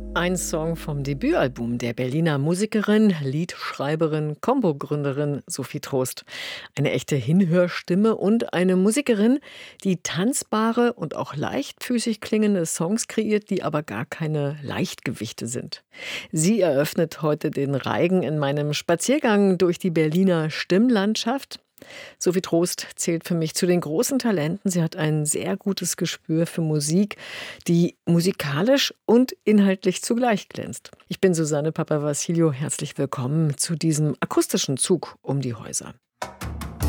Ein Song vom Debütalbum der Berliner Musikerin, Liedschreiberin, Combo-Gründerin Sophie Trost. Eine echte Hinhörstimme und eine Musikerin, die tanzbare und auch leichtfüßig klingende Songs kreiert, die aber gar keine Leichtgewichte sind. Sie eröffnet heute den Reigen in meinem Spaziergang durch die Berliner Stimmlandschaft. Sophie Trost zählt für mich zu den großen Talenten. Sie hat ein sehr gutes Gespür für Musik, die musikalisch und inhaltlich zugleich glänzt. Ich bin Susanne Papavassilio. Herzlich willkommen zu diesem akustischen Zug um die Häuser.